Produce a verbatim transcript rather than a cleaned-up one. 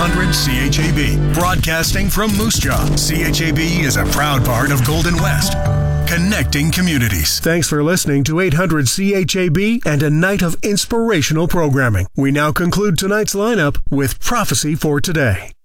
hundred C H A B. Broadcasting from Moose Jaw, C H A B is a proud part of Golden West, connecting communities. Thanks for listening to eight hundred C H A B and a night of inspirational programming. We now conclude tonight's lineup with Prophecy for Today.